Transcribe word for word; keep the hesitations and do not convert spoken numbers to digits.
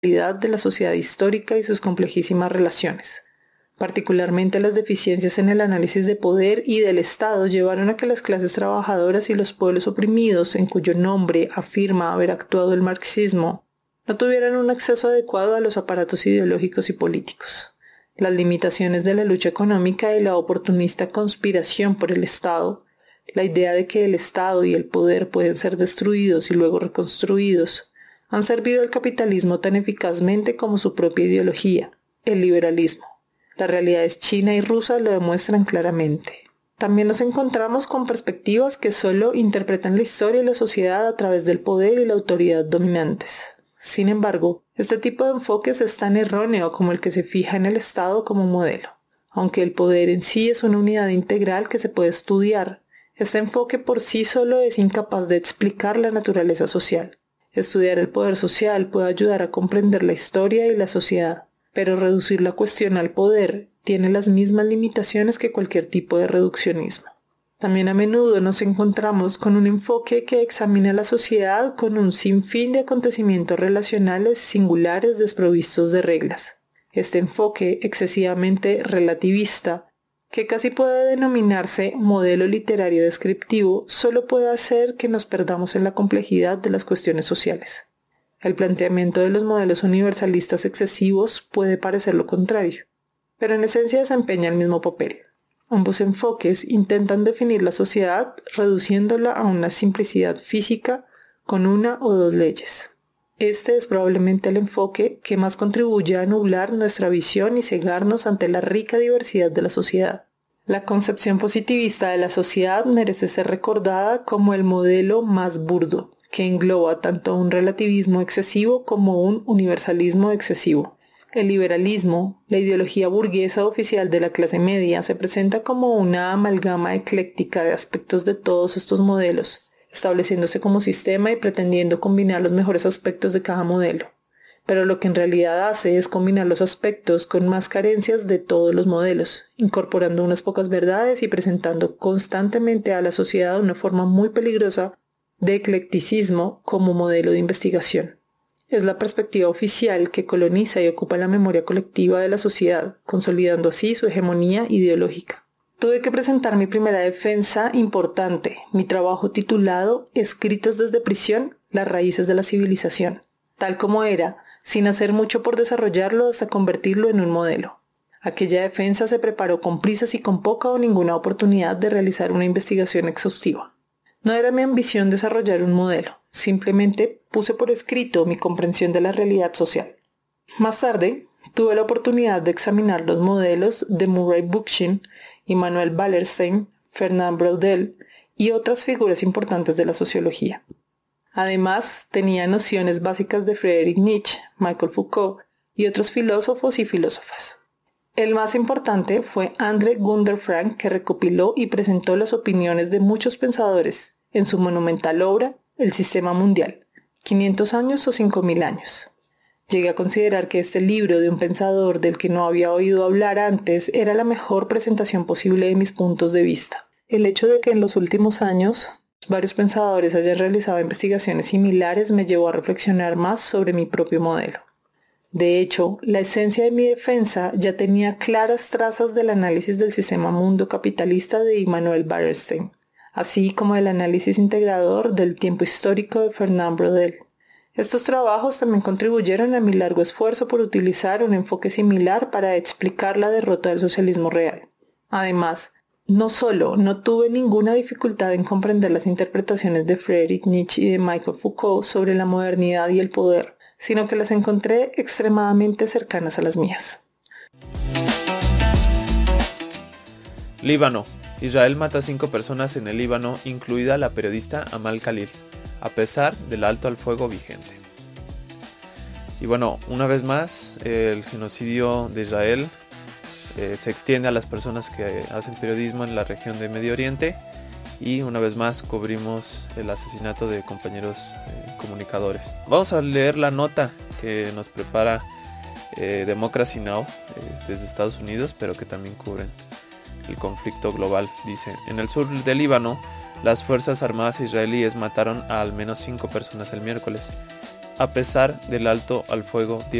de la sociedad histórica y sus complejísimas relaciones. Particularmente las deficiencias en el análisis de poder y del Estado llevaron a que las clases trabajadoras y los pueblos oprimidos, en cuyo nombre afirma haber actuado el marxismo, no tuvieran un acceso adecuado a los aparatos ideológicos y políticos. Las limitaciones de la lucha económica y la oportunista conspiración por el Estado, la idea de que el Estado y el poder pueden ser destruidos y luego reconstruidos, han servido al capitalismo tan eficazmente como su propia ideología, el liberalismo. Las realidades china y rusa lo demuestran claramente. También nos encontramos con perspectivas que solo interpretan la historia y la sociedad a través del poder y la autoridad dominantes. Sin embargo, este tipo de enfoques es tan erróneo como el que se fija en el Estado como modelo. Aunque el poder en sí es una unidad integral que se puede estudiar, este enfoque por sí solo es incapaz de explicar la naturaleza social. Estudiar el poder social puede ayudar a comprender la historia y la sociedad, pero reducir la cuestión al poder tiene las mismas limitaciones que cualquier tipo de reduccionismo. También a menudo nos encontramos con un enfoque que examina la sociedad con un sinfín de acontecimientos relacionales singulares desprovistos de reglas. Este enfoque excesivamente relativista, que casi puede denominarse modelo literario descriptivo, solo puede hacer que nos perdamos en la complejidad de las cuestiones sociales. El planteamiento de los modelos universalistas excesivos puede parecer lo contrario, pero en esencia desempeña el mismo papel. Ambos enfoques intentan definir la sociedad reduciéndola a una simplicidad física con una o dos leyes. Este es probablemente el enfoque que más contribuye a nublar nuestra visión y cegarnos ante la rica diversidad de la sociedad. La concepción positivista de la sociedad merece ser recordada como el modelo más burdo, que engloba tanto un relativismo excesivo como un universalismo excesivo. El liberalismo, la ideología burguesa oficial de la clase media, se presenta como una amalgama ecléctica de aspectos de todos estos modelos, estableciéndose como sistema y pretendiendo combinar los mejores aspectos de cada modelo. Pero lo que en realidad hace es combinar los aspectos con más carencias de todos los modelos, incorporando unas pocas verdades y presentando constantemente a la sociedad una forma muy peligrosa de eclecticismo como modelo de investigación. Es la perspectiva oficial que coloniza y ocupa la memoria colectiva de la sociedad, consolidando así su hegemonía ideológica. Tuve que presentar mi primera defensa importante, mi trabajo titulado Escritos desde prisión, las raíces de la civilización, tal como era, sin hacer mucho por desarrollarlo hasta convertirlo en un modelo. Aquella defensa se preparó con prisas y con poca o ninguna oportunidad de realizar una investigación exhaustiva. No era mi ambición desarrollar un modelo, simplemente puse por escrito mi comprensión de la realidad social. Más tarde, tuve la oportunidad de examinar los modelos de Murray Bookchin, Immanuel Wallerstein, Fernand Braudel y otras figuras importantes de la sociología. Además, tenía nociones básicas de Friedrich Nietzsche, Michel Foucault y otros filósofos y filósofas. El más importante fue André Gunder Frank, que recopiló y presentó las opiniones de muchos pensadores en su monumental obra El Sistema Mundial, quinientos años o cinco mil años. Llegué a considerar que este libro de un pensador del que no había oído hablar antes era la mejor presentación posible de mis puntos de vista. El hecho de que en los últimos años varios pensadores hayan realizado investigaciones similares me llevó a reflexionar más sobre mi propio modelo. De hecho, la esencia de mi defensa ya tenía claras trazas del análisis del sistema mundo capitalista de Immanuel Wallerstein, así como del análisis integrador del tiempo histórico de Fernand Braudel. Estos trabajos también contribuyeron a mi largo esfuerzo por utilizar un enfoque similar para explicar la derrota del socialismo real. Además, no solo no tuve ninguna dificultad en comprender las interpretaciones de Friedrich Nietzsche y de Michel Foucault sobre la modernidad y el poder, sino que las encontré extremadamente cercanas a las mías. Líbano. Israel mata a cinco personas en el Líbano, incluida la periodista Amal Khalil, a pesar del alto al fuego vigente. Y bueno, una vez más, el genocidio de Israel eh, se extiende a las personas que hacen periodismo en la región de Medio Oriente, y una vez más cubrimos el asesinato de compañeros eh, comunicadores. Vamos a leer la nota que nos prepara eh, Democracy Now! Eh, desde Estados Unidos, pero que también cubren el conflicto global. Dice: en el sur del Líbano, las fuerzas armadas israelíes mataron a al menos cinco personas el miércoles, a pesar del alto al fuego